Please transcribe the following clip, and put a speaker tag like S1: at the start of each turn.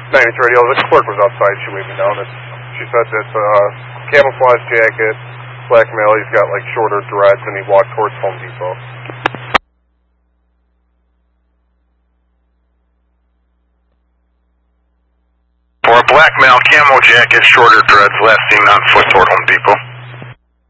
S1: 90 radio. The clerk was outside. She waved me down. She said that camouflage jacket, black male. He's got like shorter dreads, and he walked towards Home Depot.
S2: For a black male, camo jacket, shorter dreads, last seen on foot toward Home Depot.